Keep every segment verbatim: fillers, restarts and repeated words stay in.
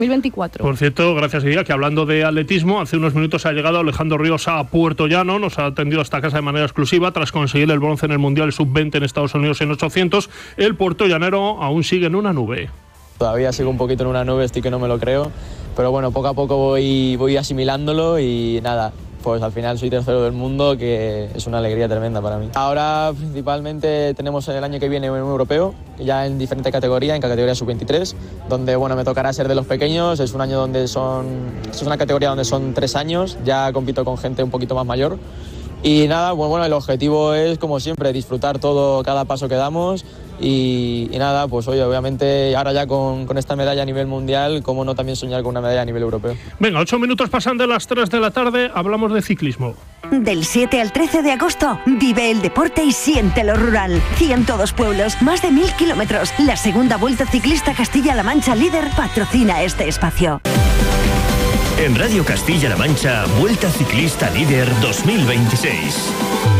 mil veinticuatro. Por cierto, gracias Iria, que hablando de atletismo, hace unos minutos ha llegado Alejandro Ríos a Puerto Llano, nos ha atendido a esta casa de manera exclusiva tras conseguir el bronce en el Mundial sub veinte en Estados Unidos en ochocientos. El puertollanero aún sigue en una nube. Todavía sigo un poquito en una nube, estoy que no me lo creo, pero bueno, poco a poco voy, voy asimilándolo y nada, pues al final soy tercero del mundo, que es una alegría tremenda para mí. Ahora principalmente tenemos el año que viene un europeo, ya en diferente categoría, en categoría sub veintitrés, donde bueno, me tocará ser de los pequeños, es un año donde son, es una categoría donde son tres años, ya compito con gente un poquito más mayor. Y nada, bueno, bueno, el objetivo es, como siempre, disfrutar todo, cada paso que damos y, y nada, pues oye, obviamente ahora ya con, con esta medalla a nivel mundial, cómo no también soñar con una medalla a nivel europeo. Venga, ocho minutos pasan de las tres de la tarde, hablamos de ciclismo. Del siete al trece de agosto, vive el deporte y siente lo rural. ciento dos pueblos, más de mil kilómetros. La segunda Vuelta Ciclista Castilla-La Mancha Líder patrocina este espacio. En Radio Castilla-La Mancha, Vuelta Ciclista Líder dos mil veintiséis.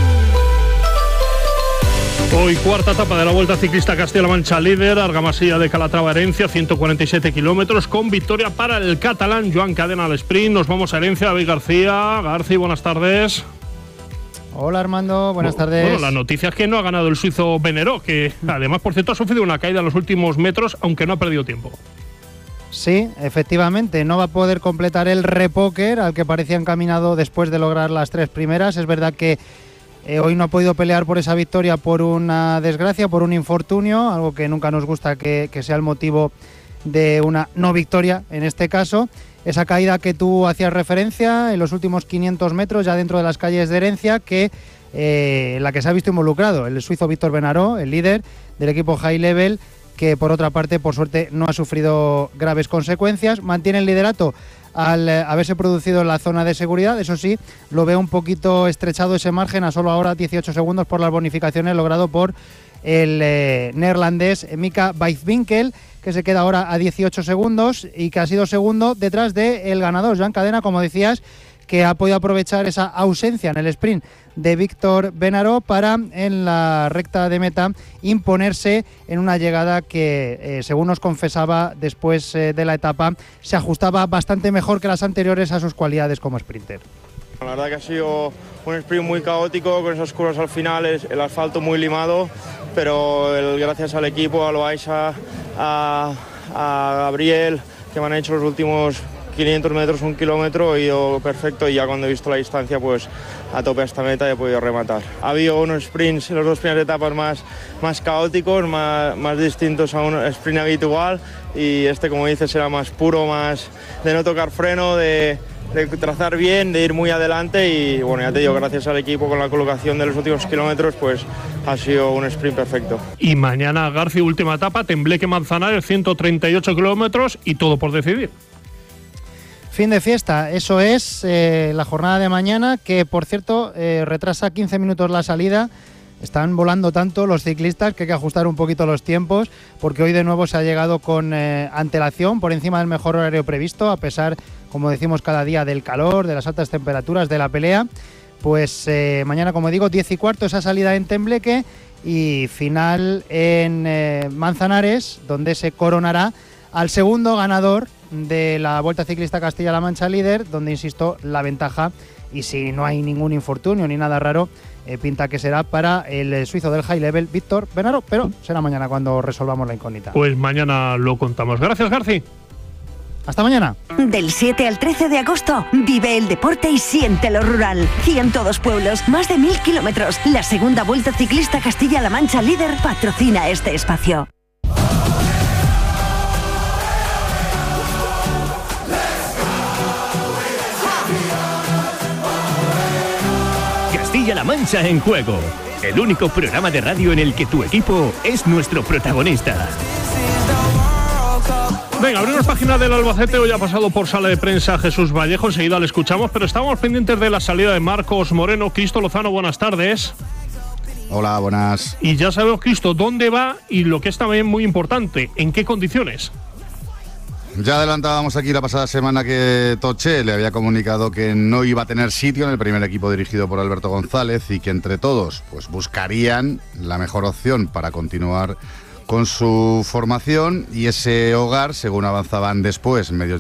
Hoy cuarta etapa de la Vuelta Ciclista Castilla-La Mancha Líder, Argamasilla de Calatrava Herencia, ciento cuarenta y siete kilómetros, con victoria para el catalán Joan Cadena al sprint. Nos vamos a Herencia, David García. García, buenas tardes. Hola Armando, buenas tardes. Bueno, la noticia es que no ha ganado el suizo Benero, que además, por cierto, ha sufrido una caída en los últimos metros, aunque no ha perdido tiempo. Sí, efectivamente, no va a poder completar el repóquer al que parecía encaminado después de lograr las tres primeras. Es verdad que eh, hoy no ha podido pelear por esa victoria por una desgracia, por un infortunio, algo que nunca nos gusta que, que sea el motivo de una no victoria en este caso. Esa caída que tú hacías referencia en los últimos quinientos metros, ya dentro de las calles de Herencia, que eh, en la que se ha visto involucrado el suizo Víctor Benaró, el líder del equipo High Level, que por otra parte, por suerte, no ha sufrido graves consecuencias. Mantiene el liderato al eh, haberse producido en la zona de seguridad. Eso sí, lo veo un poquito estrechado ese margen a solo ahora dieciocho segundos por las bonificaciones logrado por el eh, neerlandés Mika Weiswinkel, que se queda ahora a dieciocho segundos y que ha sido segundo detrás del ganador, Joan Cadena, como decías, que ha podido aprovechar esa ausencia en el sprint de Víctor Benaró para, en la recta de meta, imponerse en una llegada que, eh, según nos confesaba después eh, de la etapa, se ajustaba bastante mejor que las anteriores a sus cualidades como sprinter. La verdad que ha sido un sprint muy caótico, con esas curvas al final, el asfalto muy limado, pero el, gracias al equipo, a Loaiza, a, a Gabriel, que me han hecho los últimos quinientos metros, un kilómetro, he ido perfecto y ya cuando he visto la distancia, pues a tope a esta meta he podido rematar. Ha habido unos sprints en las dos primeras etapas más, más caóticos, más, más distintos a un sprint habitual, y este, como dices, era más puro, más de no tocar freno, de, de trazar bien, de ir muy adelante y bueno, ya te digo, gracias al equipo con la colocación de los últimos kilómetros, pues ha sido un sprint perfecto. Y mañana, García, última etapa, Tembleque Manzanares, ciento treinta y ocho kilómetros y todo por decidir. Fin de fiesta, eso es eh, la jornada de mañana, que por cierto eh, retrasa quince minutos la salida. Están volando tanto los ciclistas que hay que ajustar un poquito los tiempos, porque hoy de nuevo se ha llegado con eh, antelación por encima del mejor horario previsto, a pesar, como decimos cada día, del calor, de las altas temperaturas, de la pelea. Pues eh, mañana, como digo, diez y cuarto esa salida en Tembleque y final en eh, Manzanares, donde se coronará al segundo ganador de la Vuelta Ciclista Castilla-La Mancha Líder, donde, insisto, la ventaja, y si no hay ningún infortunio ni nada raro, eh, pinta que será para el suizo del High Level, Víctor Benaró, pero será mañana cuando resolvamos la incógnita. Pues mañana lo contamos. Gracias, García. Hasta mañana. Del siete al trece de agosto, vive el deporte y siente lo rural. ciento dos pueblos, más de mil kilómetros. La segunda Vuelta Ciclista Castilla-La Mancha Líder patrocina este espacio. Castilla-La Mancha en juego, el único programa de radio en el que tu equipo es nuestro protagonista. Venga, abrimos página del Albacete. Hoy ha pasado por sala de prensa Jesús Vallejo, enseguida le escuchamos, pero estábamos pendientes de la salida de Marcos Moreno. Cristo Lozano, buenas tardes. Hola, buenas. Y ya sabemos, Cristo, dónde va y lo que es también muy importante, en qué condiciones. Ya adelantábamos aquí la pasada semana que Toché le había comunicado que no iba a tener sitio en el primer equipo dirigido por Alberto González y que entre todos pues buscarían la mejor opción para continuar con su formación y ese hogar, según avanzaban después medios